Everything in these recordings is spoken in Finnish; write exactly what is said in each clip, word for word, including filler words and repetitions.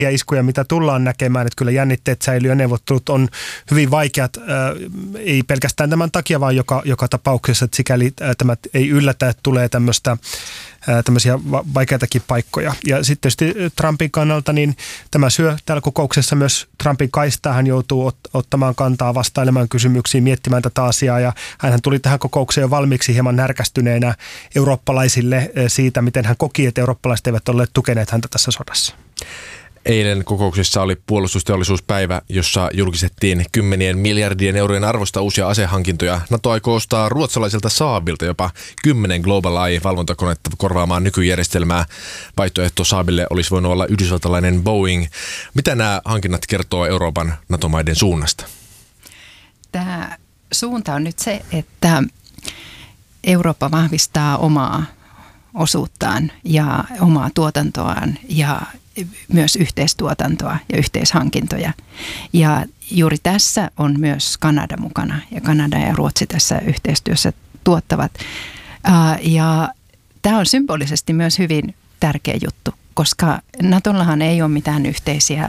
ja iskuja, mitä tullaan näkemään, että kyllä jännitteet säilyy ja neuvottelut on hyvin vaikeat, äh, ei pelkästään tämän takia, vaan joka, joka tapauksessa, että sikäli äh, tämä ei yllätä, että tulee tämmöistä tämmöisiä vaikeitakin paikkoja. Ja sitten tietysti Trumpin kannalta, niin tämä syö täällä kokouksessa myös Trumpin kaistaa. Hän joutuu ot- ottamaan kantaa, vastailemaan kysymyksiin, miettimään tätä asiaa. Ja hän tuli tähän kokoukseen jo valmiiksi hieman närkästyneenä eurooppalaisille siitä, miten hän koki, että eurooppalaiset eivät olleet tukeneet häntä tässä sodassa. Eilen kokouksessa oli puolustusteollisuuspäivä, jossa julkistettiin kymmenien miljardien eurojen arvosta uusia asehankintoja. NATO aikoo ostaa ruotsalaiselta Saabilta jopa kymmenen Global Eye-valvontakonetta korvaamaan nykyjärjestelmää. Vaihtoehto Saabille olisi voinut olla yhdysvaltalainen Boeing. Mitä nämä hankinnat kertoo Euroopan NATO-maiden suunnasta? Tämä suunta on nyt se, että Eurooppa vahvistaa omaa osuuttaan ja omaa tuotantoaan ja myös yhteistuotantoa ja yhteishankintoja. Ja juuri tässä on myös Kanada mukana ja Kanada ja Ruotsi tässä yhteistyössä tuottavat. Ja tämä on symbolisesti myös hyvin tärkeä juttu, koska NATOllahan ei ole mitään yhteisiä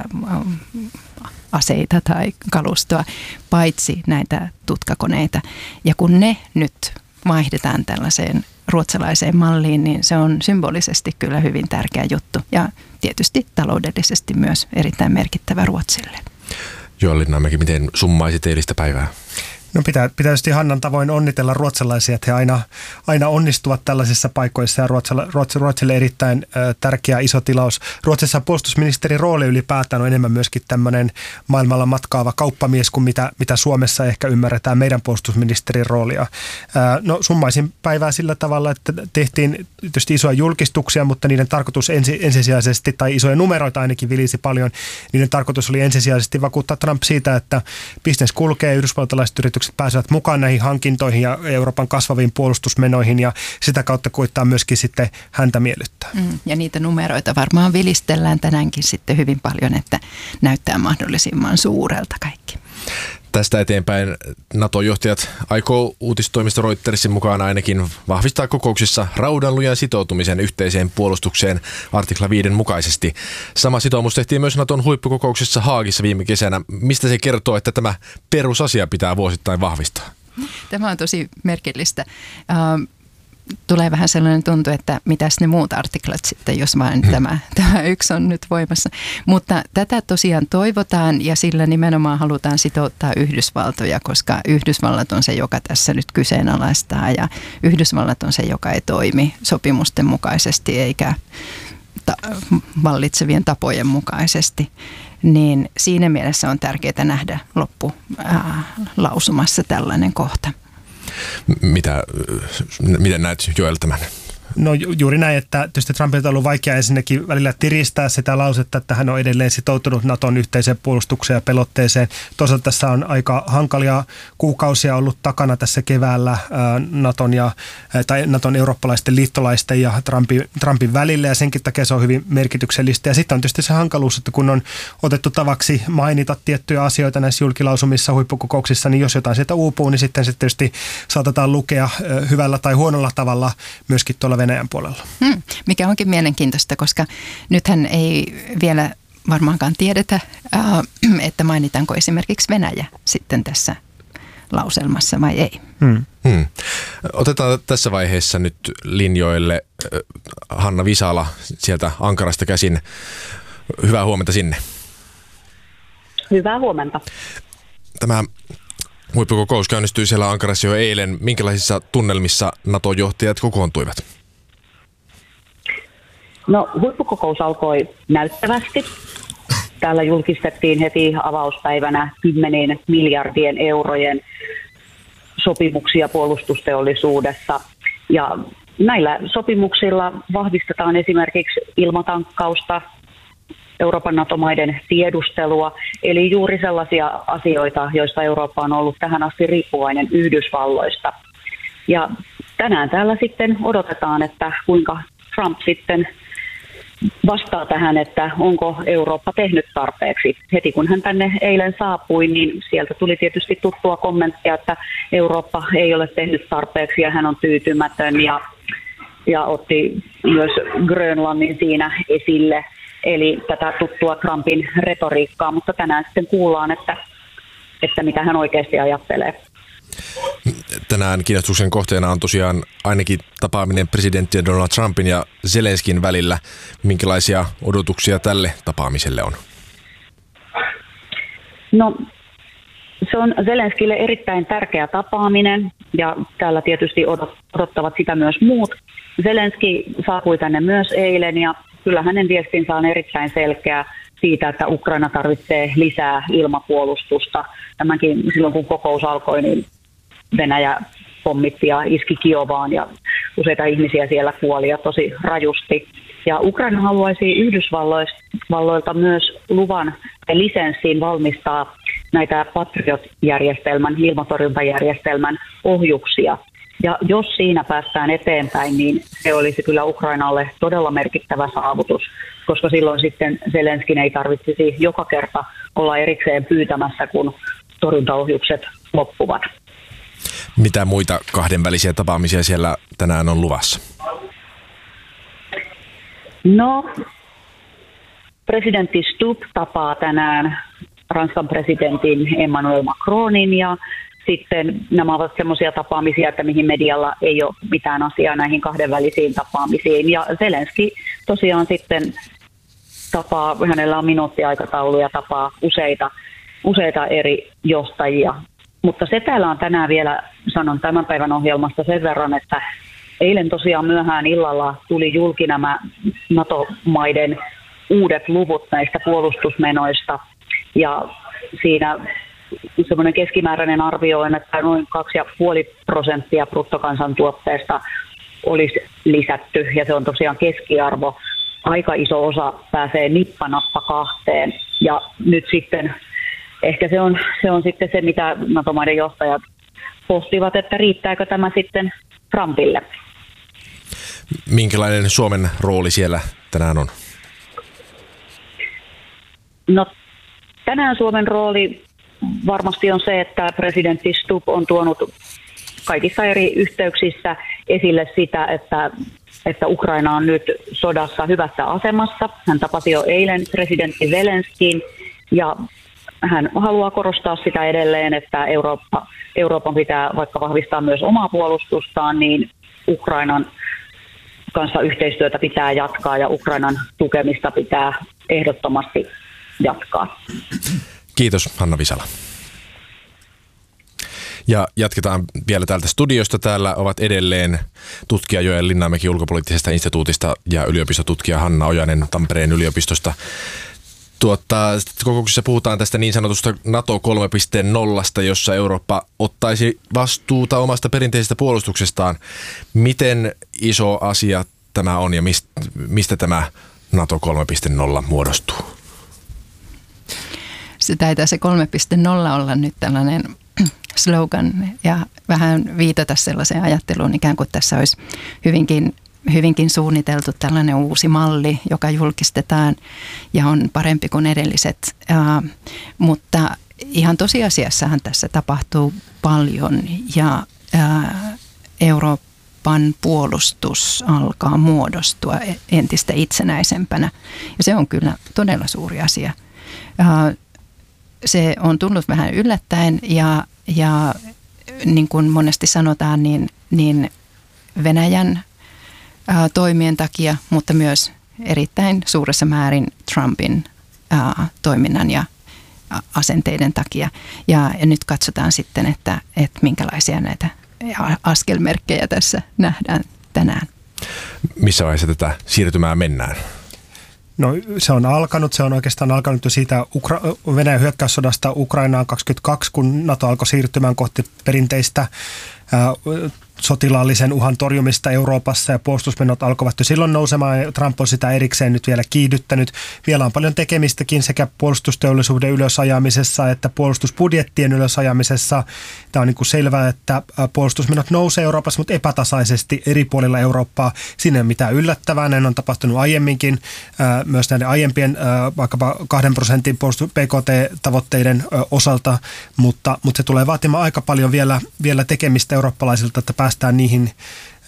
aseita tai kalustoa, paitsi näitä tutkakoneita. Ja kun ne nyt vaihdetaan tällaiseen ruotsalaiseen malliin, niin se on symbolisesti kyllä hyvin tärkeä juttu ja tietysti taloudellisesti myös erittäin merkittävä Ruotsille. Joo, Linnamäki, miten summaisit eilistä päivää? No pitää, pitää tietysti Hannan tavoin onnitella ruotsalaisia, että he aina, aina onnistuvat tällaisissa paikoissa ja Ruotsille, Ruotsille erittäin ö, tärkeä iso tilaus. Ruotsissa puolustusministerin rooli ylipäätään on enemmän myöskin tämmöinen maailmalla matkaava kauppamies kuin mitä, mitä Suomessa ehkä ymmärretään meidän puolustusministerin roolia. Ö, no summaisin päivää sillä tavalla, että tehtiin tietysti isoja julkistuksia, mutta niiden tarkoitus ensi, ensisijaisesti, tai isoja numeroita ainakin vilisi paljon, niiden tarkoitus oli ensisijaisesti vakuuttaa Trump siitä, että business kulkee, yhdysvaltalaiset yritykset pääsevät mukaan näihin hankintoihin ja Euroopan kasvaviin puolustusmenoihin ja sitä kautta koittaa myöskin sitten häntä miellyttää. Mm, ja niitä numeroita varmaan vilistellään tänäänkin sitten hyvin paljon, että näyttää mahdollisimman suurelta kaikki. Tästä eteenpäin NATO-johtajat aikoo uutistoimisto Reutersin mukaan ainakin vahvistaa kokouksissa raudanlujan sitoutumisen yhteiseen puolustukseen artikla viiden mukaisesti. Sama sitoumus tehtiin myös NATOn huippukokouksessa Haagissa viime kesänä. Mistä se kertoo, että tämä perusasia pitää vuosittain vahvistaa? Tämä on tosi merkillistä. Uh, Tulee vähän sellainen tuntu, että mitäs ne muut artiklat sitten, jos vain tämä, tämä yksi on nyt voimassa. Mutta tätä tosiaan toivotaan ja sillä nimenomaan halutaan sitouttaa Yhdysvaltoja, koska Yhdysvallat on se, joka tässä nyt kyseenalaistaa ja Yhdysvallat on se, joka ei toimi sopimusten mukaisesti eikä ta- vallitsevien tapojen mukaisesti. Niin siinä mielessä on tärkeää nähdä loppulausumassa tällainen kohta. Mitä, miten näet Joel tämän? No ju- juuri näin, että tietysti Trumpilta on ollut vaikea ensinnäkin välillä tiristää sitä lausetta, että hän on edelleen sitoutunut NATOn yhteiseen puolustukseen ja pelotteeseen. Toisaalta tässä on aika hankalia kuukausia ollut takana tässä keväällä ää, NATOn, ja, ää, tai NATOn eurooppalaisten liittolaisten ja Trumpin, Trumpin välillä, ja senkin takia se on hyvin merkityksellistä. Ja sitten on tietysti se hankaluus, että kun on otettu tavaksi mainita tiettyjä asioita näissä julkilausumissa, huippukokouksissa, niin jos jotain sieltä uupuu, niin sitten se tietysti saatetaan lukea ää, hyvällä tai huonolla tavalla myöskin tuolla Venäjän puolella. Hmm, mikä onkin mielenkiintoista, koska nythän ei vielä varmaankaan tiedetä, äh, että mainitaanko esimerkiksi Venäjä sitten tässä lauselmassa vai ei. Hmm. Hmm. Otetaan tässä vaiheessa nyt linjoille Hanna Visala sieltä Ankarasta käsin. Hyvää huomenta sinne. Hyvää huomenta. Tämä huippukokous käynnistyi siellä Ankarassa jo eilen. Minkälaisissa tunnelmissa NATO-johtajat kokoontuivat? No, huippukokous alkoi näyttävästi. Täällä julkistettiin heti avauspäivänä kymmenien miljardien eurojen sopimuksia puolustusteollisuudessa. Ja näillä sopimuksilla vahvistetaan esimerkiksi ilmatankkausta, Euroopan NATO-maiden tiedustelua, eli juuri sellaisia asioita, joista Eurooppa on ollut tähän asti riippuvainen Yhdysvalloista. Ja tänään täällä sitten odotetaan, että kuinka Trump sitten vastaa tähän, että onko Eurooppa tehnyt tarpeeksi. Heti kun hän tänne eilen saapui, niin sieltä tuli tietysti tuttua kommenttia, että Eurooppa ei ole tehnyt tarpeeksi ja hän on tyytymätön ja, ja otti myös Grönlannin siinä esille. eli tätä tuttua Trumpin retoriikkaa, mutta tänään sitten kuullaan, että, että mitä hän oikeasti ajattelee. Tänään kiinnostuksen kohteena on tosiaan ainakin tapaaminen presidentti Donald Trumpin ja Zelenskin välillä. Minkälaisia odotuksia tälle tapaamiselle on? No, se on Zelenskille erittäin tärkeä tapaaminen ja täällä tietysti odottavat sitä myös muut. Zelenski saapui tänne myös eilen ja kyllä hänen viestinsä on erittäin selkeä siitä, että Ukraina tarvitsee lisää ilmapuolustusta. Tämänkin silloin kun kokous alkoi, niin Venäjä pommitti ja iski Kiovaan ja useita ihmisiä siellä kuoli ja tosi rajusti. Ja Ukraina haluaisi Yhdysvalloilta myös luvan ja lisenssiin valmistaa näitä Patriot-järjestelmän, ilmatorjuntajärjestelmän ohjuksia. Ja jos siinä päästään eteenpäin, niin se olisi kyllä Ukrainalle todella merkittävä saavutus, koska silloin sitten Zelenskin ei tarvitsisi joka kerta olla erikseen pyytämässä, kun torjuntaohjukset loppuvat. Mitä muita kahdenvälisiä tapaamisia siellä tänään on luvassa? No, presidentti Stubb tapaa tänään Ranskan presidentin Emmanuel Macronin ja sitten nämä ovat semmoisia tapaamisia, että mihin medialla ei ole mitään asiaa näihin kahdenvälisiin tapaamisiin. Ja Zelenski tosiaan sitten tapaa, hänellä on minuuttiaikataulu ja tapaa useita, useita eri johtajia. Mutta se täällä on tänään vielä, sanon tämän päivän ohjelmasta sen verran, että eilen tosiaan myöhään illalla tuli julki nämä NATO-maiden uudet luvut näistä puolustusmenoista. Ja siinä semmoinen keskimääräinen arvio on, että noin kaksi pilkku viisi prosenttia bruttokansantuotteesta olisi lisätty. Ja se on tosiaan keskiarvo. Aika iso osa pääsee nippanappa kahteen. Ja nyt sitten ehkä se on, se on sitten se, mitä NATO-maiden johtajat pohtivat, että riittääkö tämä sitten Trumpille. Minkälainen Suomen rooli siellä tänään on? No, tänään Suomen rooli varmasti on se, että presidentti Stubb on tuonut kaikissa eri yhteyksissä esille sitä, että, että Ukraina on nyt sodassa hyvässä asemassa. Hän tapasi jo eilen presidentti Zelenskin ja hän haluaa korostaa sitä edelleen, että Eurooppa, Euroopan pitää vaikka vahvistaa myös omaa puolustustaan, niin Ukrainan kanssa yhteistyötä pitää jatkaa ja Ukrainan tukemista pitää ehdottomasti jatkaa. Kiitos, Hanna Visala. Ja jatketaan vielä täältä studiosta. Täällä ovat edelleen tutkija Joel Linnamäki ulkopoliittisesta instituutista ja yliopistotutkija Hanna Ojanen Tampereen yliopistosta. Tuota, kokouksessa puhutaan tästä niin sanotusta NATO kolme piste nolla, jossa Eurooppa ottaisi vastuuta omasta perinteisestä puolustuksestaan. Miten iso asia tämä on ja mistä, mistä tämä NATO kolme piste nolla muodostuu? Se taitaa se kolme piste nolla olla nyt tällainen slogan ja vähän viitata sellaiseen ajatteluun, ikään kuin tässä olisi hyvinkin hyvinkin suunniteltu tällainen uusi malli, joka julkistetaan ja on parempi kuin edelliset. Ää, mutta ihan tosiasiassahan tässä tapahtuu paljon ja ää, Euroopan puolustus alkaa muodostua entistä itsenäisempänä. Ja se on kyllä todella suuri asia. Ää, se on tullut vähän yllättäen ja, ja niin kuin monesti sanotaan, niin, niin Venäjän toimien takia, mutta myös erittäin suuressa määrin Trumpin ää, toiminnan ja asenteiden takia. Ja, ja nyt katsotaan sitten, että, että minkälaisia näitä askelmerkkejä tässä nähdään tänään. Missä vaiheessa tätä siirtymää mennään? No se on alkanut, se on oikeastaan alkanut jo siitä Ukra- Venäjän hyökkäyssodasta Ukrainaan kaksikymmentäkaksi, kun NATO alkoi siirtymään kohti perinteistä ää, sotilaallisen uhan torjumista Euroopassa ja puolustusmenot alkoivat jo silloin nousemaan ja Trump on sitä erikseen nyt vielä kiihdyttänyt. Vielä on paljon tekemistäkin sekä puolustusteollisuuden ylösajamisessa että puolustusbudjettien ylösajamisessa. Tämä on niin kuin selvää, että puolustusmenot nousee Euroopassa, mutta epätasaisesti eri puolilla Eurooppaa. Siinä ei ole mitään yllättävää, näin on tapahtunut aiemminkin myös näiden aiempien vaikkapa kahden prosentin P K T-tavoitteiden osalta, mutta, mutta se tulee vaatimaan aika paljon vielä, vielä tekemistä eurooppalaisilta, että päästään niihin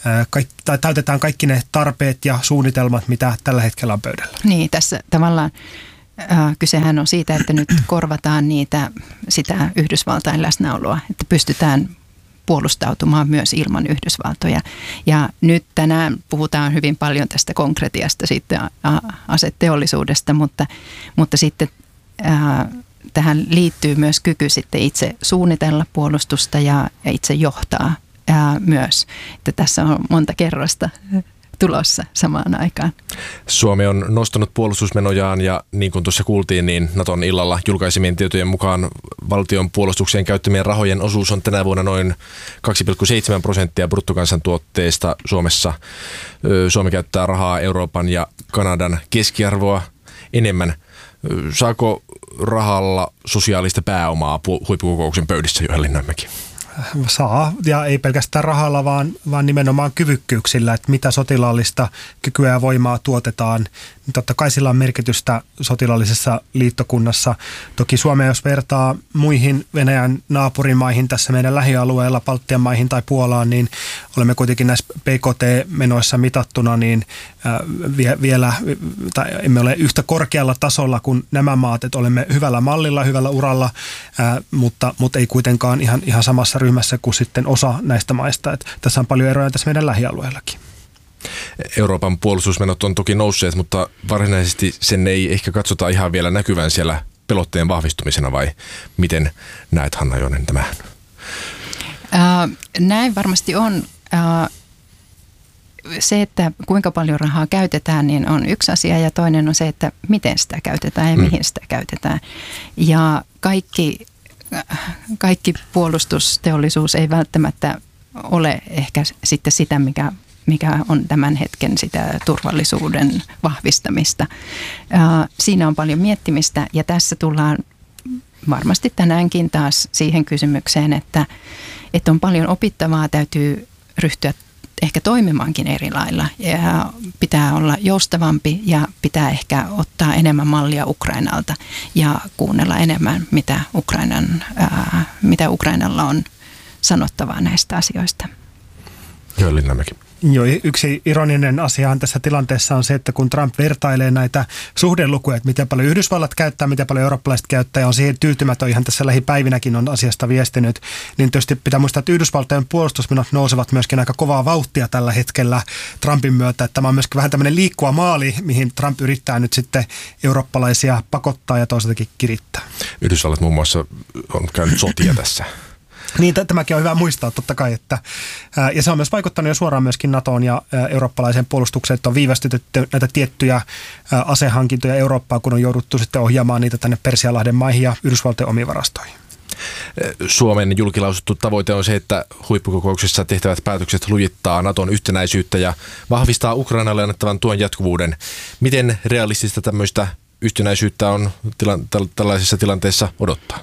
kaikki, tai täytetään kaikki ne tarpeet ja suunnitelmat, mitä tällä hetkellä on pöydällä. Niin, tässä tavallaan äh, kysehän on siitä, että nyt korvataan niitä, sitä Yhdysvaltain läsnäoloa, että pystytään puolustautumaan myös ilman Yhdysvaltoja. Ja nyt tänään puhutaan hyvin paljon tästä konkretiasta sitten aseteollisuudesta, mutta, mutta sitten ää, tähän liittyy myös kyky sitten itse suunnitella puolustusta ja, ja itse johtaa ää, myös. Että tässä on monta kerrosta tulossa samaan aikaan. Suomi on nostanut puolustusmenojaan ja niin kuin tuossa kuultiin, niin Naton illalla julkaisemien tietojen mukaan valtion puolustukseen käyttämien rahojen osuus on tänä vuonna noin kaksi pilkku seitsemän prosenttia bruttokansantuotteesta Suomessa. Suomi käyttää rahaa Euroopan ja Kanadan keskiarvoa enemmän. Saako rahalla sosiaalista pääomaa huippukokouksen pöydissä, Juha Linnamäki? Saa, ja ei pelkästään rahalla, vaan, vaan nimenomaan kyvykkyyksillä, että mitä sotilaallista kykyä ja voimaa tuotetaan. Totta kai sillä on merkitystä sotilaallisessa liittokunnassa. Toki Suomea, jos vertaa muihin Venäjän naapurimaihin tässä meidän lähialueella, Baltian maihin tai Puolaan, niin olemme kuitenkin näissä P K T-menoissa mitattuna, niin äh, vielä, tai emme ole yhtä korkealla tasolla kuin nämä maat, että olemme hyvällä mallilla, hyvällä uralla, äh, mutta, mutta ei kuitenkaan ihan, ihan samassa ryhmässä kuin sitten osa näistä maista. Että tässä on paljon eroja tässä meidän lähialueellakin. Euroopan puolustusmenot on toki nousseet, mutta varsinaisesti sen ei ehkä katsota ihan vielä näkyvän siellä pelotteen vahvistumisena, vai miten näet, Hanna Jounen, tämän? Ää, näin varmasti on. Ää, se, että kuinka paljon rahaa käytetään, niin on yksi asia, ja toinen on se, että miten sitä käytetään ja mm. mihin sitä käytetään. Ja kaikki, kaikki puolustusteollisuus ei välttämättä ole ehkä sitten sitä, mikä mikä on tämän hetken sitä turvallisuuden vahvistamista. Siinä on paljon miettimistä, ja tässä tullaan varmasti tänäänkin taas siihen kysymykseen, että, että on paljon opittavaa, täytyy ryhtyä ehkä toimimaankin eri lailla. Ja pitää olla joustavampi ja pitää ehkä ottaa enemmän mallia Ukrainalta ja kuunnella enemmän, mitä, Ukrainan, ää, mitä Ukrainalla on sanottavaa näistä asioista. Joo, Linnamäki. Joo, yksi ironinen asiahan tässä tilanteessa on se, että kun Trump vertailee näitä suhdelukuja, että miten paljon Yhdysvallat käyttää, miten paljon eurooppalaiset käyttää, ja on siihen tyytymätön, ihan tässä lähipäivinäkin on asiasta viestinyt, niin tietysti pitää muistaa, että Yhdysvaltojen puolustusmenot nousevat myöskin aika kovaa vauhtia tällä hetkellä Trumpin myötä. Että tämä on myöskin vähän tämmöinen liikkuva maali, mihin Trump yrittää nyt sitten eurooppalaisia pakottaa ja toisaaltakin kirittää. Yhdysvallat muun muassa on käynyt sotia tässä. Niin, tämäkin on hyvä muistaa totta kai, että, ää, ja se on myös vaikuttanut jo suoraan myöskin NATOon ja ää, eurooppalaiseen puolustukseen, että on viivästytetty näitä tiettyjä ää, asehankintoja Eurooppaan, kun on jouduttu sitten ohjaamaan niitä tänne Persialahden maihin ja Yhdysvaltojen omiin varastoihin. Suomen julkilausuttu tavoite on se, että huippukokouksessa tehtävät päätökset lujittaa NATOn yhtenäisyyttä ja vahvistaa Ukrainalle annettavan tuen jatkuvuuden. Miten realistista tämmöistä yhtenäisyyttä on tila- tällaisessa tilanteessa odottaa?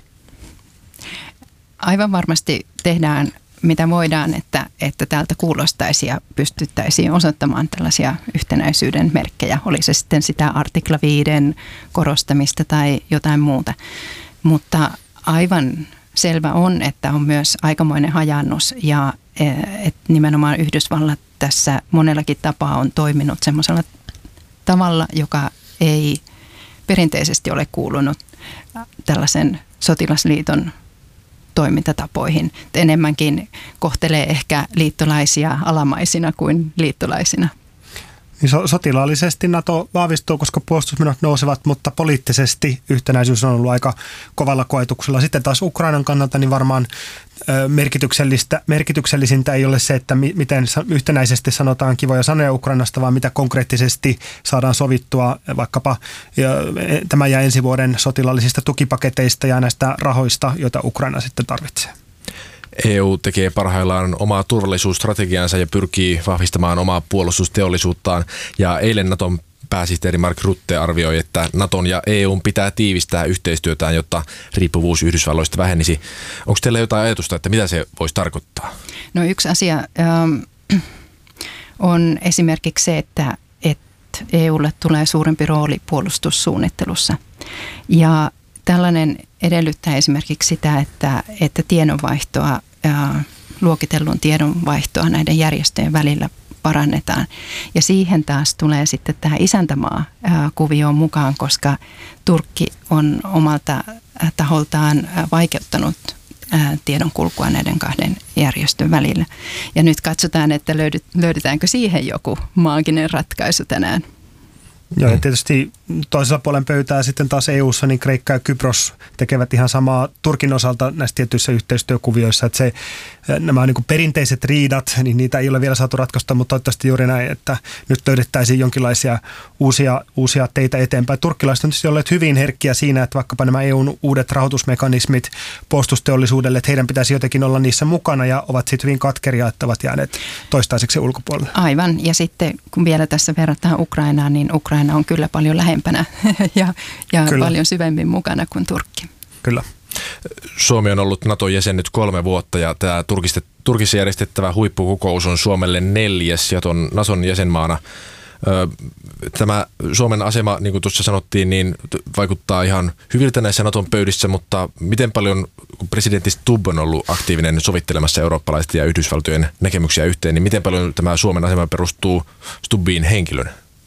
Aivan varmasti tehdään mitä voidaan, että, että täältä kuulostaisi ja pystyttäisiin osoittamaan tällaisia yhtenäisyyden merkkejä. Oli se sitten sitä artikla viiden korostamista tai jotain muuta. Mutta aivan selvä on, että on myös aikamoinen hajannus ja että nimenomaan Yhdysvallat tässä monellakin tapaa on toiminut semmoisella tavalla, joka ei perinteisesti ole kuulunut tällaisen sotilasliiton toimintatapoihin. Enemmänkin kohtelee ehkä liittolaisia alamaisina kuin liittolaisina. Niin sotilaallisesti NATO vahvistuu, koska puolustusmenot nousevat, mutta poliittisesti yhtenäisyys on ollut aika kovalla koetuksella. Sitten taas Ukrainan kannalta niin varmaan merkityksellistä, merkityksellisintä ei ole se, että miten yhtenäisesti sanotaan kivoja sanoja Ukrainasta, vaan mitä konkreettisesti saadaan sovittua vaikkapa tämän ja ensi vuoden sotilaallisista tukipaketeista ja näistä rahoista, joita Ukraina sitten tarvitsee. E U tekee parhaillaan omaa turvallisuusstrategiansa ja pyrkii vahvistamaan omaa puolustusteollisuuttaan. Ja eilen Naton pääsihteeri Mark Rutte arvioi, että Naton ja E U:n pitää tiivistää yhteistyötään, jotta riippuvuus Yhdysvalloista vähenisi. Onko teillä jotain ajatusta, että mitä se voisi tarkoittaa? No yksi asia ähm, on esimerkiksi se, että, että E U:lle tulee suurempi rooli puolustussuunnittelussa. Ja tällainen edellyttää esimerkiksi sitä, että, että tiedonvaihtoa ää, luokitellun tiedon vaihtoa näiden järjestöjen välillä parannetaan. Ja siihen taas tulee sitten tämä isäntämaa-kuvioon mukaan, koska Turkki on omalta taholtaan vaikeuttanut tiedon kulkua näiden kahden järjestön välillä. Ja nyt katsotaan, että löydetäänkö siihen joku maaginen ratkaisu tänään. Joo, ja tietysti toisella puolen pöytää sitten taas E U:ssa niin Kreikka ja Kypros tekevät ihan samaa Turkin osalta näissä tietyissä yhteistyökuvioissa, että se, nämä niin kuin perinteiset riidat, niin niitä ei ole vielä saatu ratkaista, mutta toivottavasti juuri näin, että nyt löydettäisiin jonkinlaisia uusia, uusia teitä eteenpäin. Turkkilaiset on tietysti olleet hyvin herkkiä siinä, että vaikkapa nämä E U:n uudet rahoitusmekanismit puolustusteollisuudelle, että heidän pitäisi jotenkin olla niissä mukana ja ovat sitten hyvin katkeria, että ovat jääneet toistaiseksi ulkopuolelle. Aivan, ja sitten kun vielä tässä verrataan Ukrainaan, niin Ukraina on kyllä paljon lähempänä ja, ja paljon syvemmin mukana kuin Turkki. Kyllä. Suomi on ollut Naton jäsen nyt kolme vuotta ja tämä Turkissa järjestettävä huippukokous on Suomelle neljäs ja tuon Naton jäsenmaana. Tämä Suomen asema, niin kuin tuossa sanottiin, niin vaikuttaa ihan hyviltä näissä Naton pöydissä, mutta miten paljon, kun presidentti Stubb on ollut aktiivinen sovittelemassa eurooppalaisten ja Yhdysvaltojen näkemyksiä yhteen, niin miten paljon tämä Suomen asema perustuu Stubbiin henkilön?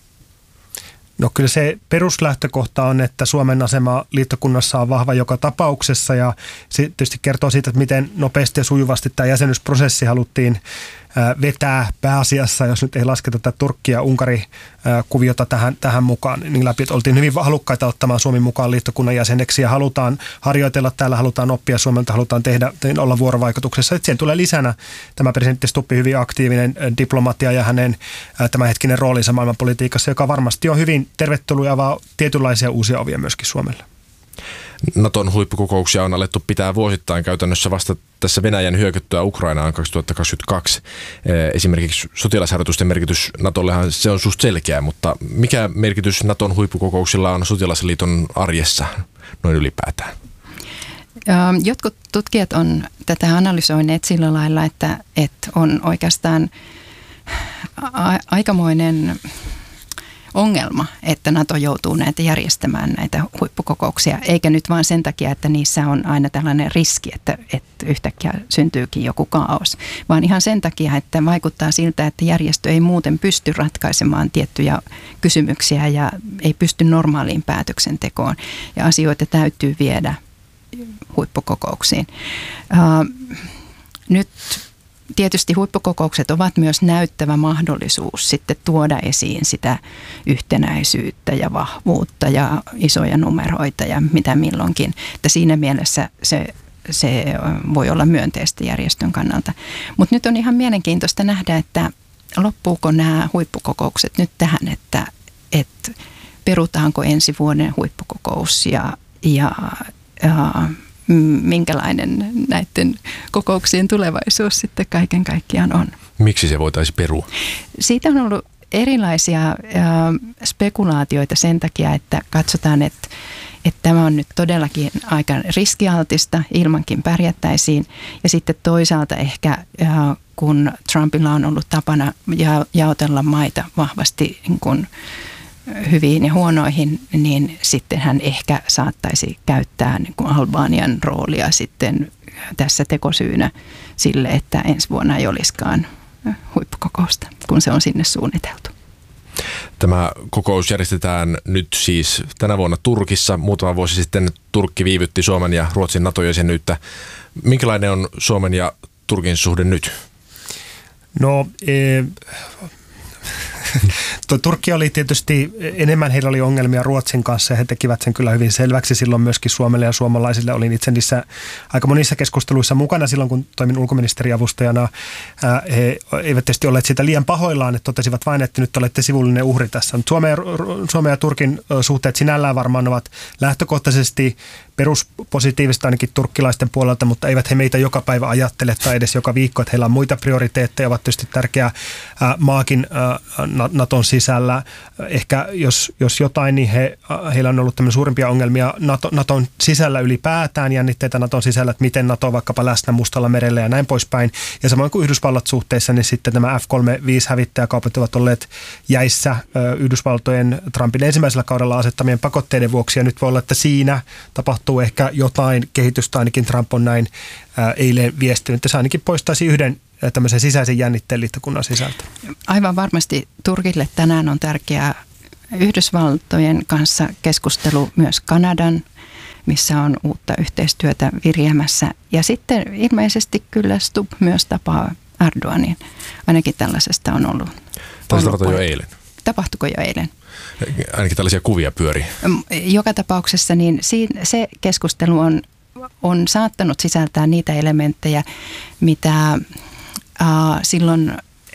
No kyllä se peruslähtökohta on, että Suomen asema liittokunnassa on vahva joka tapauksessa ja se tietysti kertoo siitä, että miten nopeasti ja sujuvasti tämä jäsenyysprosessi haluttiin vetää pääasiassa, jos nyt ei lasketa tätä Turkki- ja Unkari-kuviota tähän, tähän mukaan, niin läpi, että oltiin hyvin halukkaita ottamaan Suomen mukaan liittokunnan jäseneksi ja halutaan harjoitella täällä, halutaan oppia Suomelta, halutaan tehdä, olla vuorovaikutuksessa. Että siihen tulee lisänä tämä presidentti Stubbi hyvin aktiivinen diplomatia ja hänen tämänhetkinen roolinsa maailmanpolitiikassa, joka varmasti on hyvin tervetullut ja avaa tietynlaisia uusia ovia myöskin Suomelle. Naton huippukokouksia on alettu pitää vuosittain käytännössä vasta tässä Venäjän hyökättyä Ukrainaan kaksituhattakaksikymmentäkaksi. Esimerkiksi sotilasharjoitusten merkitys Natollehan se on suht selkeä, mutta mikä merkitys Naton huippukokouksilla on sotilasliiton arjessa noin ylipäätään? Jotkut tutkijat on tätä analysoineet sillä lailla, että, että on oikeastaan a- aikamoinen ongelma, että NATO joutuu näitä järjestämään näitä huippukokouksia, eikä nyt vaan sen takia, että niissä on aina tällainen riski, että, että yhtäkkiä syntyykin joku kaos, vaan ihan sen takia, että vaikuttaa siltä, että järjestö ei muuten pysty ratkaisemaan tiettyjä kysymyksiä ja ei pysty normaaliin päätöksentekoon ja asioita täytyy viedä huippukokouksiin. Uh, nyt Tietysti huippukokoukset ovat myös näyttävä mahdollisuus sitten tuoda esiin sitä yhtenäisyyttä ja vahvuutta ja isoja numeroita ja mitä milloinkin. Että siinä mielessä se, se voi olla myönteistä järjestön kannalta. Mutta nyt on ihan mielenkiintoista nähdä, että loppuuko nämä huippukokoukset nyt tähän, että, että perutaanko ensi vuoden huippukokous ja, ja, ja minkälainen näiden kokouksien tulevaisuus sitten kaiken kaikkiaan on. Miksi se voitaisiin perua? Siitä on ollut erilaisia äh, spekulaatioita sen takia, että katsotaan, että, että tämä on nyt todellakin aika riskialtista, ilmankin pärjättäisiin. Ja sitten toisaalta ehkä, äh, kun Trumpilla on ollut tapana ja, jaotella maita vahvasti niin kuin hyviin ja huonoihin, niin sitten hän ehkä saattaisi käyttää niin kuin Albanian roolia sitten tässä tekosyynä sille, että ensi vuonna ei olisikaan huippukokousta, kun se on sinne suunniteltu. Tämä kokous järjestetään nyt siis tänä vuonna Turkissa. Muutama vuosi sitten Turkki viivytti Suomen ja Ruotsin NATO-jäsenyyttä. Minkälainen on Suomen ja Turkin suhde nyt? No... E- Turkki oli tietysti, enemmän heillä oli ongelmia Ruotsin kanssa ja he tekivät sen kyllä hyvin selväksi silloin myöskin Suomelle ja suomalaisille. Olin itse niissä aika monissa keskusteluissa mukana silloin, kun toimin ulkoministeriavustajana. He eivät tietysti olleet siitä liian pahoillaan, että totesivat vain, että nyt olette sivullinen uhri tässä. Suomen ja, Suomen ja Turkin suhteet sinällään varmaan ovat lähtökohtaisesti peruspositiivista ainakin turkkilaisten puolelta, mutta eivät he meitä joka päivä ajattele tai edes joka viikko, että heillä on muita prioriteetteja, ovat tietysti tärkeä maakin Naton sisällä. Ehkä jos, jos jotain, niin he, heillä on ollut tämmöinen suurimpia ongelmia NATO, Naton sisällä ylipäätään, jännitteitä Naton sisällä, että miten Nato on vaikkapa läsnä Mustalla merellä ja näin poispäin. Ja samoin kuin Yhdysvallat suhteessa, niin sitten tämä F kolmekymmentäviisi hävittäjäkaupat ovat olleet jäissä Yhdysvaltojen Trumpin ensimmäisellä kaudella asettamien pakotteiden vuoksi. Ja nyt voi olla, että siinä tapahtuu ehkä jotain kehitystä, ainakin Trump on näin eilen viestinyt, että se ainakin poistaisi yhden tämmöisen sisäisen jännitteen liittokunnan sisältä. Aivan varmasti Turkille tänään on tärkeää Yhdysvaltojen kanssa keskustelu, myös Kanadan, missä on uutta yhteistyötä viriämässä. Ja sitten ilmeisesti kyllä Stubb myös tapaa Erdoganin. Ainakin tällaisesta on ollut. Taisi tapahtua jo eilen. Tapahtuiko jo eilen? Ainakin tällaisia kuvia pyörii. Joka tapauksessa niin se keskustelu on, on saattanut sisältää niitä elementtejä, mitä äh, silloin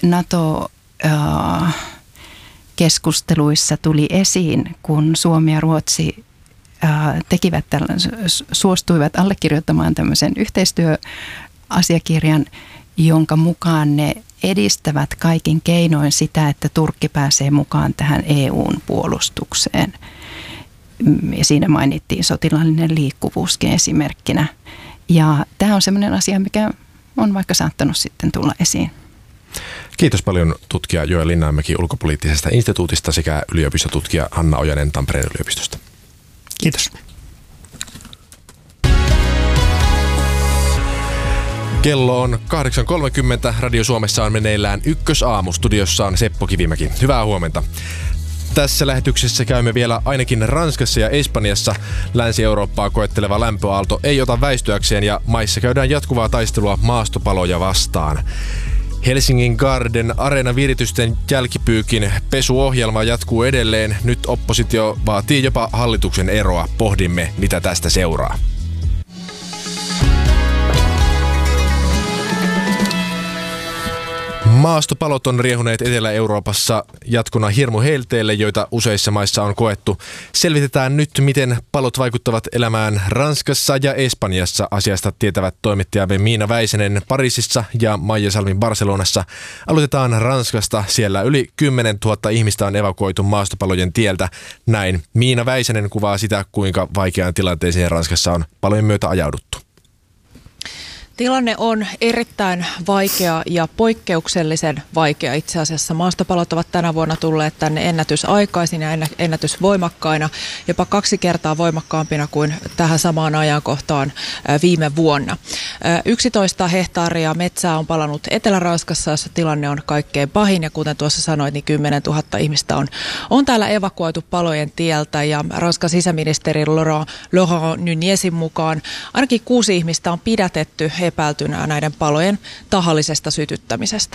NATO-keskusteluissa äh, tuli esiin, kun Suomi ja Ruotsi äh, tekivät tällaisen, suostuivat allekirjoittamaan tämmöisen yhteistyöasiakirjan, jonka mukaan ne edistävät kaikin keinoin sitä, että Turkki pääsee mukaan tähän E U:n puolustukseen. Ja siinä mainittiin sotilaallinen liikkuvuuskin esimerkkinä. Ja tämä on sellainen asia, mikä on vaikka saattanut sitten tulla esiin. Kiitos paljon tutkija Joel Linnanmäki ulkopoliittisesta instituutista sekä yliopistotutkija Hanna Ojanen Tampereen yliopistosta. Kiitos. Kello on kahdeksan kolmekymmentä. Radio Suomessa on meneillään Ykkösaamu. Studiossa on Seppo Kivimäki. Hyvää huomenta. Tässä lähetyksessä käymme vielä ainakin Ranskassa ja Espanjassa. Länsi-Eurooppaa koetteleva lämpöaalto ei ota väistyäkseen ja maissa käydään jatkuvaa taistelua maastopaloja vastaan. Helsingin Garden Areena-viritysten jälkipyykin pesuohjelma jatkuu edelleen. Nyt oppositio vaatii jopa hallituksen eroa. Pohdimme, mitä tästä seuraa. Maastopalot on riehuneet Etelä-Euroopassa jatkona hirmuhelteille, joita useissa maissa on koettu. Selvitetään nyt, miten palot vaikuttavat elämään Ranskassa ja Espanjassa. Asiasta tietävät toimittajamme Miina Väisänen Pariisissa ja Maija Salmin Barcelonassa. Aloitetaan Ranskasta. Siellä yli kymmenen tuhatta ihmistä on evakuoitu maastopalojen tieltä. Näin Miina Väisänen kuvaa sitä, kuinka vaikeaan tilanteeseen Ranskassa on palojen myötä ajauduttu. Tilanne on erittäin vaikea ja poikkeuksellisen vaikea itse asiassa. Maastopalot ovat tänä vuonna tulleet tänne ennätysaikaisin ja ennätysvoimakkaina, jopa kaksi kertaa voimakkaampina kuin tähän samaan ajankohtaan viime vuonna. yksitoista hehtaaria metsää on palannut Etelä-Ranskassa, jossa tilanne on kaikkein pahin ja kuten tuossa sanoit, niin kymmenen tuhatta ihmistä on, on täällä evakuoitu palojen tieltä ja Ranskan sisäministeri Laurent, Laurent Nunezin mukaan ainakin kuusi ihmistä on pidätetty epäiltynä näiden palojen tahallisesta sytyttämisestä.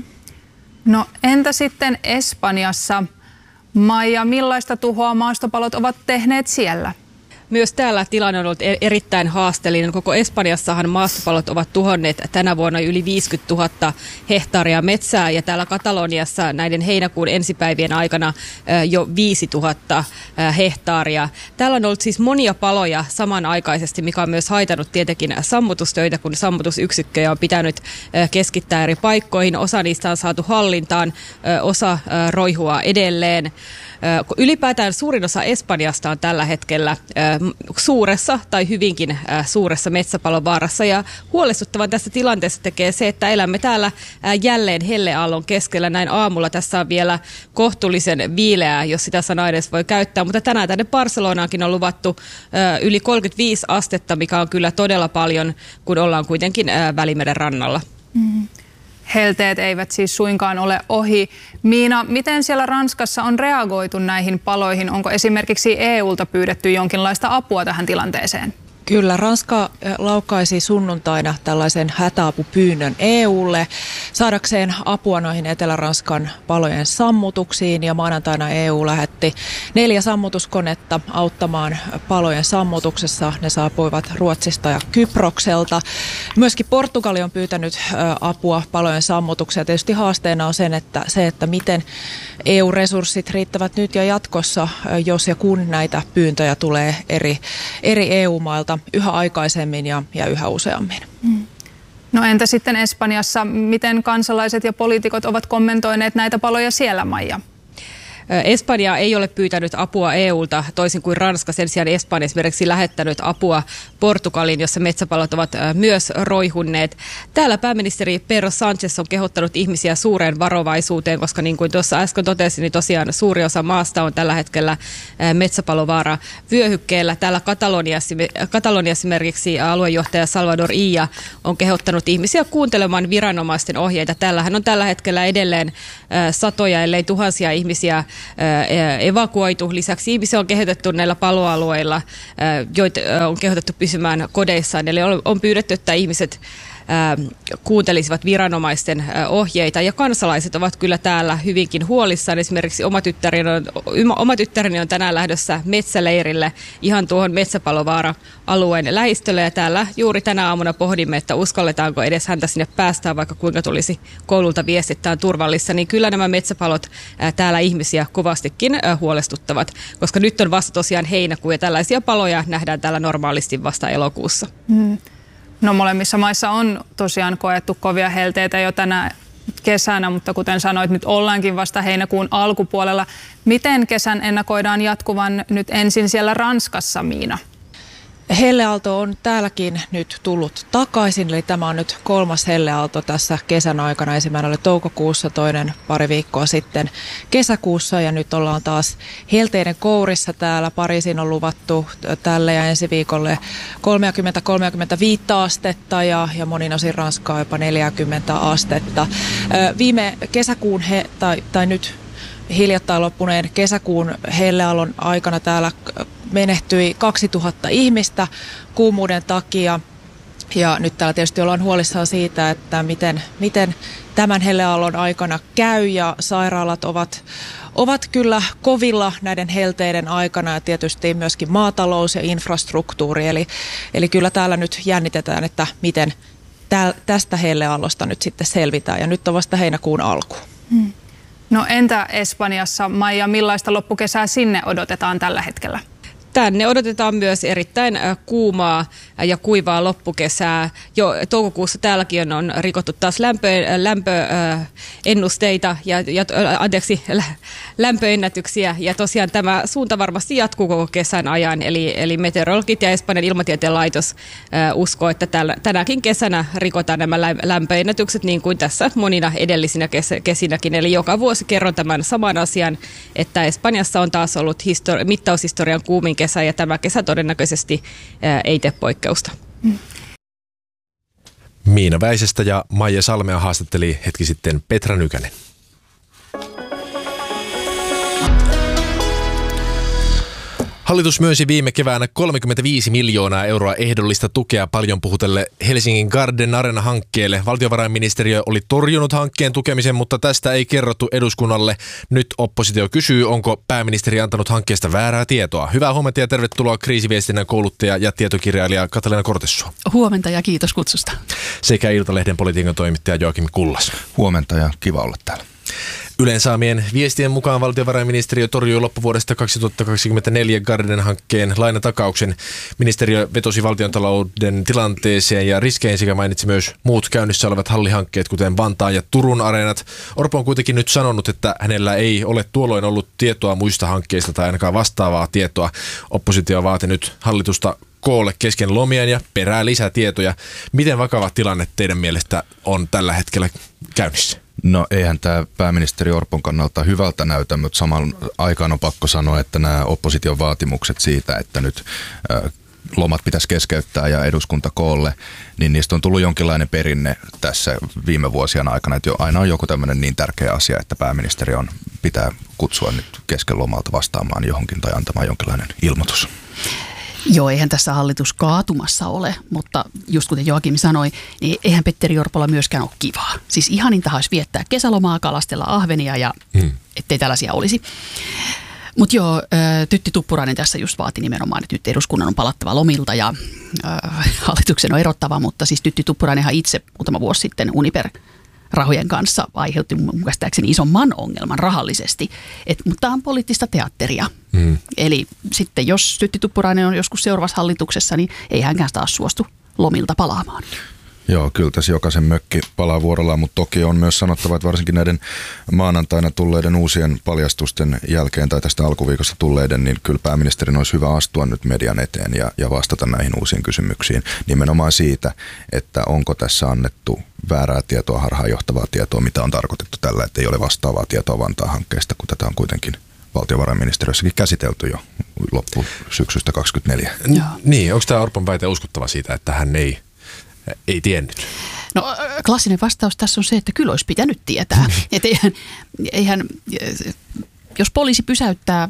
No entä sitten Espanjassa? Maija, millaista tuhoa maastopalot ovat tehneet siellä? Myös täällä tilanne on ollut erittäin haasteellinen. Koko Espanjassahan maastopalot ovat tuhonneet tänä vuonna yli viisikymmentätuhatta hehtaaria metsää ja täällä Kataloniassa näiden heinäkuun ensipäivien aikana jo viisituhatta hehtaaria. Täällä on ollut siis monia paloja samanaikaisesti, mikä on myös haitannut tietenkin sammutustöitä, kun sammutusyksikköjä on pitänyt keskittää eri paikkoihin. Osa niistä on saatu hallintaan, osa roihua edelleen. Ylipäätään suurin osa Espanjasta on tällä hetkellä suuressa tai hyvinkin suuressa metsäpalovaarassa ja huolestuttavan tässä tilanteessa tekee se, että elämme täällä jälleen helleaallon keskellä. Näin aamulla tässä on vielä kohtuullisen viileää, jos sitä sanaa edes voi käyttää, mutta tänään tänne Barcelonaankin on luvattu yli kolmekymmentäviisi astetta, mikä on kyllä todella paljon, kun ollaan kuitenkin Välimeren rannalla. Mm. Helteet eivät siis suinkaan ole ohi. Miina, miten siellä Ranskassa on reagoitu näihin paloihin? Onko esimerkiksi E U:lta pyydetty jonkinlaista apua tähän tilanteeseen? Kyllä, Ranska laukaisi sunnuntaina tällaisen hätäapupyynnön E U:lle saadakseen apua noihin Etelä-Ranskan palojen sammutuksiin ja maanantaina E U lähetti neljä sammutuskonetta auttamaan palojen sammutuksessa. Ne saapuivat Ruotsista ja Kyprokselta. Myöskin Portugali on pyytänyt apua palojen sammutukseen. Tietysti haasteena on sen, että se, että miten E U-resurssit riittävät nyt ja jatkossa, jos ja kun näitä pyyntöjä tulee eri, eri E U-mailta yhä aikaisemmin ja, ja yhä useammin. Mm. No entä sitten Espanjassa, miten kansalaiset ja poliitikot ovat kommentoineet näitä paloja siellä, Maija? Espanja ei ole pyytänyt apua E U:lta, toisin kuin Ranska. Sen sijaan Espanja esimerkiksi lähettänyt apua Portugaliin, jossa metsäpalot ovat myös roihunneet. Täällä pääministeri Pedro Sánchez on kehottanut ihmisiä suureen varovaisuuteen, koska niin kuin tuossa äsken totesin, niin tosiaan suuri osa maasta on tällä hetkellä metsäpalovaara vyöhykkeellä. Täällä Kataloniassa, Kataloniassa esimerkiksi aluejohtaja Salvador Illa on kehottanut ihmisiä kuuntelemaan viranomaisten ohjeita. Täällähän on tällä hetkellä edelleen satoja, ellei tuhansia ihmisiä evakuoitu. Lisäksi ihmisiä on kehotettu näillä paloalueilla, joita on kehotettu pysymään kodeissaan. Eli on pyydetty, että ihmiset kuuntelisivat viranomaisten ohjeita, ja kansalaiset ovat kyllä täällä hyvinkin huolissaan. Esimerkiksi oma tyttäreni on, oma tyttäreni on tänään lähdössä metsäleirille ihan tuohon metsäpalovaara-alueen lähistölle, ja täällä juuri tänä aamuna pohdimme, että uskalletaanko edes häntä sinne päästään, vaikka kuinka tulisi koululta viestittää turvallissa, niin kyllä nämä metsäpalot täällä ihmisiä kovastikin huolestuttavat, koska nyt on vasta tosiaan heinäkuu, ja tällaisia paloja nähdään täällä normaalisti vasta elokuussa. Mm. No molemmissa maissa on tosiaan koettu kovia helteitä jo tänä kesänä, mutta kuten sanoit, nyt ollaankin vasta heinäkuun alkupuolella. Miten kesän ennakoidaan jatkuvan nyt ensin siellä Ranskassa, Miina? Helleaalto on täälläkin nyt tullut takaisin, eli tämä on nyt kolmas helleaalto tässä kesän aikana. Ensimmäinen oli toukokuussa, toinen pari viikkoa sitten kesäkuussa, ja nyt ollaan taas helteiden kourissa täällä. Pariisiin on luvattu tälle ja ensi viikolle kolmekymmentä kolmekymmentäviisi astetta ja, ja monin osin Ranskaa jopa neljäkymmentä astetta. Viime kesäkuun he, tai, tai nyt hiljattain loppuneen kesäkuun helleaallon aikana täällä menehtyi kaksituhatta ihmistä kuumuuden takia. Ja nyt täällä tietysti ollaan huolissaan siitä, että miten, miten tämän helleaallon aikana käy, ja sairaalat ovat, ovat kyllä kovilla näiden helteiden aikana, ja tietysti myöskin maatalous ja infrastruktuuri. Eli, eli kyllä täällä nyt jännitetään, että miten tästä helleaallosta nyt sitten selvitään, ja nyt on vasta heinäkuun alku. Hmm. No entä Espanjassa, Maija, millaista loppukesää sinne odotetaan tällä hetkellä? Tänne odotetaan myös erittäin kuumaa ja kuivaa loppukesää. Jo toukokuussa täälläkin on rikottu taas lämpö, lämpöennusteita ja, ja anteeksi, lämpöennätyksiä. Ja tosiaan tämä suunta varmasti jatkuu koko kesän ajan. Eli, eli meteorologit ja Espanjan ilmatieteen laitos äh, uskoo, että tällä, tänäkin kesänä rikotaan nämä lämpöennätykset niin kuin tässä monina edellisinä kes, kesinäkin. Eli joka vuosi kerron tämän saman asian, että Espanjassa on taas ollut histori- mittaushistorian kuumin kesä, ja tämä kesä todennäköisesti ää, ei tee poikkeusta. Mm. Miina Väisestä ja Maija Salmea haastatteli hetki sitten Petra Nykänen. Hallitus myönsi viime keväänä kolmekymmentäviisi miljoonaa euroa ehdollista tukea paljon puhutelle Helsingin Garden Arena-hankkeelle. Valtiovarainministeriö oli torjunut hankkeen tukemisen, mutta tästä ei kerrottu eduskunnalle. Nyt oppositio kysyy, onko pääministeri antanut hankkeesta väärää tietoa. Hyvää huomenta ja tervetuloa kriisiviestinnän kouluttaja ja tietokirjailija Katalina Kortessuo. Huomenta ja kiitos kutsusta. Sekä Iltalehden politiikan toimittaja Joakim Kullas. Huomenta ja kiva olla täällä. Ylen saamien viestien mukaan valtiovarainministeriö torjui loppuvuodesta kaksituhattakaksikymmentäneljä Garden-hankkeen lainatakauksen. Ministeriö vetosi valtiontalouden tilanteeseen ja riskeihin sekä mainitsi myös muut käynnissä olevat hallihankkeet, kuten Vantaan ja Turun areenat. Orpo on kuitenkin nyt sanonut, että hänellä ei ole tuolloin ollut tietoa muista hankkeista tai ainakaan vastaavaa tietoa. Oppositio vaati nyt hallitusta koolle kesken lomien ja perää lisätietoja. Miten vakava tilanne teidän mielestä on tällä hetkellä käynnissä? No eihän tämä pääministeri Orpon kannalta hyvältä näytä, mutta saman aikaan on pakko sanoa, että nämä opposition vaatimukset siitä, että nyt äh, lomat pitäisi keskeyttää ja eduskunta koolle, niin niistä on tullut jonkinlainen perinne tässä viime vuosien aikana, että jo aina on joku tämmöinen niin tärkeä asia, että pääministeri on, pitää kutsua nyt kesken lomalta vastaamaan johonkin tai antamaan jonkinlainen ilmoitus. Joo, eihän tässä hallitus kaatumassa ole, mutta just kuten Joakim sanoi, niin eihän Petteri Orpolla myöskään ole kivaa. Siis ihaninta olisi viettää kesälomaa, kalastella ahvenia ja hmm. ettei tällaisia olisi. Mutta joo, Tytti Tuppurainen tässä just vaati nimenomaan, että nyt eduskunnan on palattava lomilta ja äh, hallituksen on erottava, mutta siis Tytti Tuppurainenhan itse muutama vuosi sitten Uniper rahojen kanssa aiheutti mun käsittääkseni isomman ongelman rahallisesti, Et, mutta tämä on poliittista teatteria. Mm. Eli sitten jos Tytti Tuppurainen on joskus seuraavassa hallituksessa, niin ei hänkään taas suostu lomilta palaamaan. Joo, kyllä tässä jokaisen mökki palaa vuorollaan, mutta toki on myös sanottava, että varsinkin näiden maanantaina tulleiden uusien paljastusten jälkeen tai tästä alkuviikosta tulleiden, niin kyllä pääministerin olisi hyvä astua nyt median eteen ja, ja vastata näihin uusiin kysymyksiin. Nimenomaan siitä, että onko tässä annettu väärää tietoa, harhaanjohtavaa tietoa, mitä on tarkoitettu tällä, että ei ole vastaavaa tietoa Vantaan hankkeesta, kun tätä on kuitenkin valtiovarainministeriössäkin käsitelty jo loppusyksystä kaksikymmentäneljä. N- niin, onko tämä Orpon väite uskottava siitä, että hän ei, ei tiennyt? No klassinen vastaus tässä on se, että kyllä olisi pitänyt tietää. Että eihän, eihän, jos poliisi pysäyttää,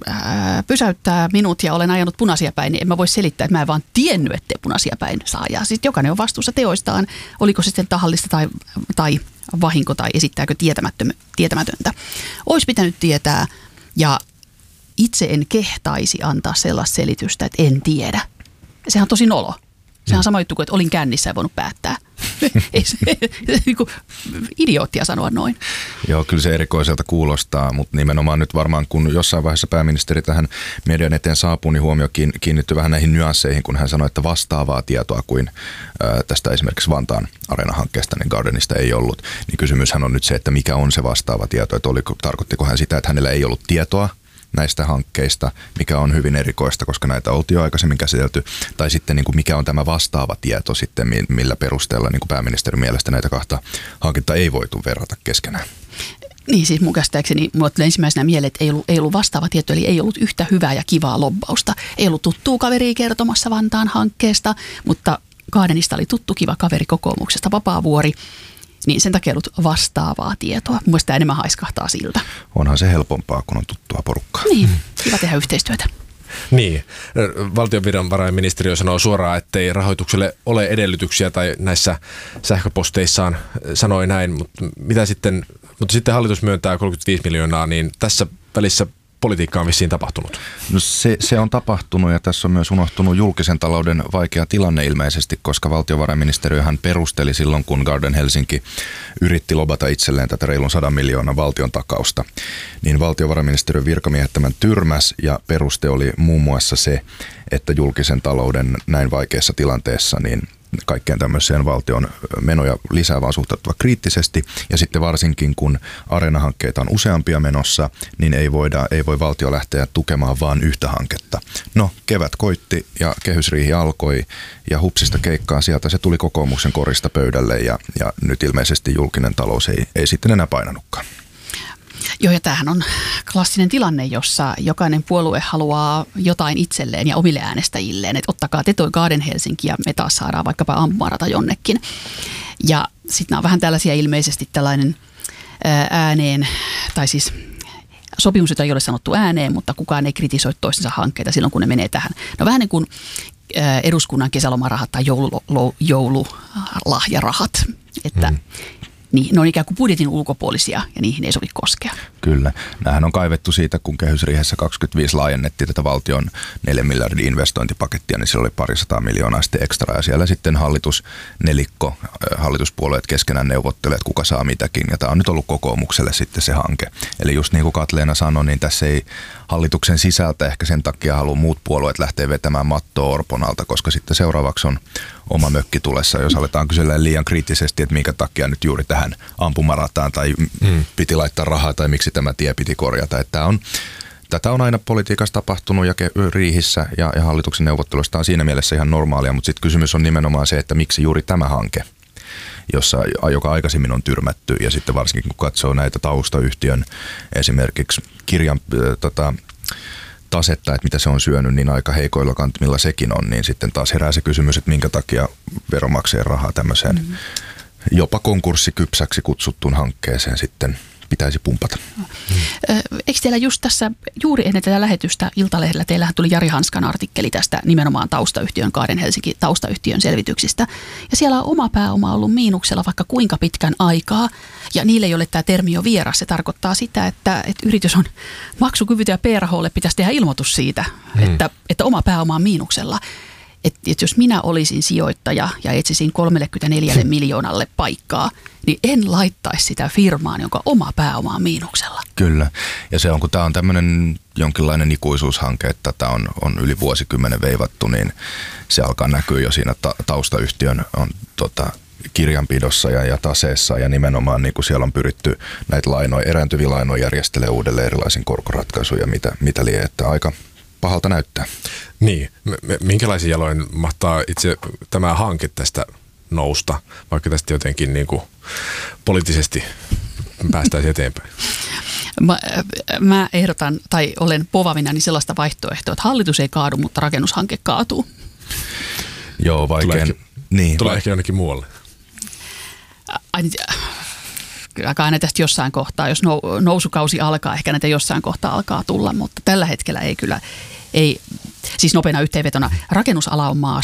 ää, pysäyttää minut ja olen ajanut punaisia päin, niin en mä voi selittää, että mä en vaan tiennyt, ettei punaisia päin saa ajaa. Sitten jokainen on vastuussa teoistaan, oliko se sitten tahallista tai, tai vahinko tai esittääkö tietämätöntä. Olisi pitänyt tietää ja itse en kehtaisi antaa sellaista selitystä, että en tiedä. Sehän on tosi nolo. Sehän on sama juttu kuin, että olin kännissä ja voinut päättää. Ei se niinku idioottia sanoa noin. Joo, kyllä se erikoiselta kuulostaa, mutta nimenomaan nyt varmaan kun jossain vaiheessa pääministeri tähän median eteen saapuu, niin huomio kiinnittyi vähän näihin nyansseihin, kun hän sanoi, että vastaavaa tietoa kuin ää, tästä esimerkiksi Vantaan Areena-hankkeesta, niin Gardenista ei ollut. Niin kysymyshän on nyt se, että mikä on se vastaava tieto, että oliko, tarkoittiko hän sitä, että hänellä ei ollut tietoa näistä hankkeista, mikä on hyvin erikoista, koska näitä oltiin jo aikaisemmin käsitelty, tai sitten niin kuin mikä on tämä vastaava tieto sitten, millä perusteella niin kuin pääministerin mielestä näitä kahta hanketta ei voitu verrata keskenään. Niin siis mun käsittääkseni mulle tuli ensimmäisenä mieleen, että ei ollut, ei ollut vastaava tieto, eli ei ollut yhtä hyvää ja kivaa lobbausta. Ei ollut tuttua kaveria kertomassa Vantaan hankkeesta, mutta Gardenista oli tuttu kiva kaveri kokoomuksesta, Vapaavuori. Niin sen takia ollut vastaavaa tietoa. Mun mielestä enemmän haiskahtaa siltä. Onhan se helpompaa, kun on tuttua porukkaa. Niin, kiva tehdä yhteistyötä. Niin, valtionvarainministeriö sanoo suoraan, ettei rahoitukselle ole edellytyksiä tai näissä sähköposteissaan sanoi näin, mutta mitä sitten, mutta sitten hallitus myöntää kolmekymmentäviisi miljoonaa, niin tässä välissä politiikka on vissiin tapahtunut. No se, se on tapahtunut ja tässä on myös unohtunut julkisen talouden vaikea tilanne ilmeisesti, koska valtiovarainministeriöhän perusteli silloin, kun Garden Helsinki yritti lobata itselleen tätä reilun sadan miljoonan valtion takausta, niin valtiovarainministeriön virkamiehet tämän tyrmäs ja peruste oli muun muassa se, että julkisen talouden näin vaikeassa tilanteessa niin kaikkeen tämmöiseen valtion menoja lisää vaan suhtautua kriittisesti. Ja sitten varsinkin, kun Areena-hankkeita on useampia menossa, niin ei, voida, ei voi valtio lähteä tukemaan vaan yhtä hanketta. No, kevät koitti ja kehysriihi alkoi ja hupsista keikkaa sieltä se tuli kokoomuksen korista pöydälle ja, ja nyt ilmeisesti julkinen talous ei, ei sitten enää painanutkaan. Joo, ja tämähän on klassinen tilanne, jossa jokainen puolue haluaa jotain itselleen ja omille äänestäjilleen, että ottakaa te toi Garden Helsinki ja me taas saadaan vaikkapa ampumarata jonnekin. Ja sitten nämä on vähän tällaisia ilmeisesti tällainen ääneen, tai siis sopimus, jota ei ole sanottu ääneen, mutta kukaan ei kritisoi toistensa hankkeita silloin, kun ne menee tähän. No vähän niin kuin eduskunnan kesälomarahat tai joulu, joululahjarahat, että mm. Niin, ne on ikään kuin budjetin ulkopuolisia ja niihin ei sovi koskea. Kyllä. Nämähän on kaivettu siitä, kun kehysriihessä kaksikymmentäviisi laajennettiin tätä valtion neljän miljardin investointipakettia, niin siellä oli parisataa miljoonaa sitten ekstra. Ja siellä sitten hallitus nelikko, hallituspuolueet keskenään neuvottelee, että kuka saa mitäkin. Ja tämä on nyt ollut kokoomukselle sitten se hanke. Eli just niin kuin Katleena sanoi, niin tässä ei hallituksen sisältä ehkä sen takia halua muut puolueet lähteä vetämään mattoa Orpon alta, koska sitten seuraavaksi on oma mökki tulessa, jos aletaan kysellä liian kriittisesti, että minkä takia nyt juuri tähän ampumarataan tai mm. piti laittaa rahaa tai miksi tämä tie piti korjata. Että on, tätä on aina politiikassa tapahtunut ja riihissä ja, ja hallituksen neuvotteluista on siinä mielessä ihan normaalia, mutta sitten kysymys on nimenomaan se, että miksi juuri tämä hanke, jossa, joka aikaisemmin on tyrmätty ja sitten varsinkin kun katsoo näitä taustayhtiön esimerkiksi kirjan äh, tota, tasetta, että mitä se on syönyt, niin aika heikoilla kantimilla sekin on, niin sitten taas herää se kysymys, että minkä takia veronmaksajien rahaa tämmöiseen mm-hmm. jopa konkurssikypsäksi kutsuttuun hankkeeseen sitten pitäisi pumpata. Mm. Eikö teillä just tässä, juuri ennen tätä lähetystä Iltalehdellä, teillähän tuli Jari Hanskan artikkeli tästä nimenomaan taustayhtiön, Garden Helsinki taustayhtiön selvityksistä. Ja siellä on oma pääoma ollut miinuksella vaikka kuinka pitkän aikaa. Ja niille, joille tämä termi on vieras, se tarkoittaa sitä, että, että yritys on maksukyvytön ja P R H:lle pitäisi tehdä ilmoitus siitä, mm. että, että oma pääoma on miinuksella. että, että jos minä olisin sijoittaja ja etsisin kolmekymmentäneljä miljoonalle paikkaa, niin en laittaisi sitä firmaan, jonka oma pääoma on miinuksella. Kyllä. Ja se on, kun tämä on tämmöinen jonkinlainen ikuisuushanke, että tätä on, on yli vuosikymmenen veivattu, niin se alkaa näkyä jo siinä ta- taustayhtiön on, tota, kirjanpidossa ja, ja taseessa, ja nimenomaan niin kuin siellä on pyritty näitä lainoja, erääntyviä lainoja järjestelee uudelleen erilaisin korkoratkaisuja, mitä, mitä lie, että aika pahalta näyttää. Niin, minkälaisia jaloin mahtaa itse tämä hanke tästä nousta, vaikka tästä jotenkin niin kuin poliittisesti päästäisiin eteenpäin? Mä, mä ehdotan, tai olen povavinani sellaista vaihtoehtoa, että hallitus ei kaadu, mutta rakennushanke kaatuu. Joo, vaikea. Tulee, niin, tulee ehkä jonnekin muualle. Kyllä aina tästä jossain kohtaa, jos nousukausi alkaa, ehkä näitä jossain kohtaa alkaa tulla, mutta tällä hetkellä ei kyllä, ei, siis nopeana yhteenvetona, rakennusala on maassa.